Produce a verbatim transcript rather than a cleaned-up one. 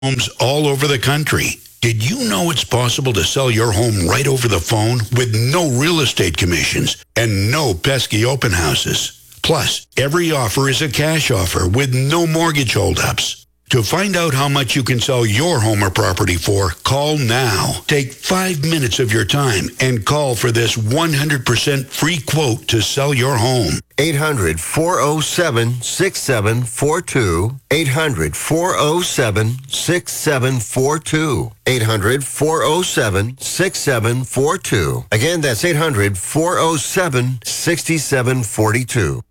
homes all over the country. Did you know it's possible to sell your home right over the phone with no real estate commissions and no pesky open houses? Plus, every offer is a cash offer with no mortgage holdups. To find out how much you can sell your home or property for, call now. Take five minutes of your time and call for this one hundred percent free quote to sell your home. eight hundred, four oh seven, six seven four two. eight hundred, four oh seven, six seven four two. eight hundred, four oh seven, six seven four two. Again, that's eight hundred, four oh seven, six seven four two.